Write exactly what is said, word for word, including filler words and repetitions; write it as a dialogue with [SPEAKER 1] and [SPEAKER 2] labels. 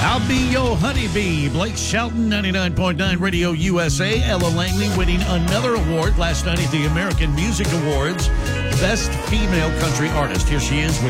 [SPEAKER 1] I'll Be Your Honeybee. Blake Shelton, ninety-nine point nine Radio U S A. Ella Langley winning another award last night at the American Music Awards. Best Female Country Artist. Here she is with